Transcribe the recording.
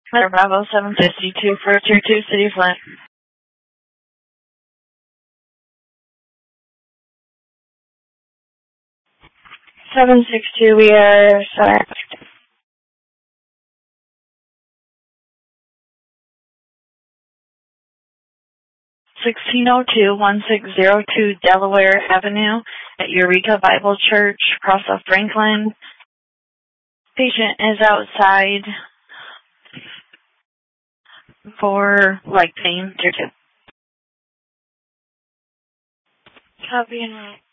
Bravo 752 for Tier 2, City of Flint. 762, we are sorry. 1602-1602 Delaware Avenue at Eureka Bible Church, across off Franklin. Patient is outside for leg pain, Tier 2. Copy and roll.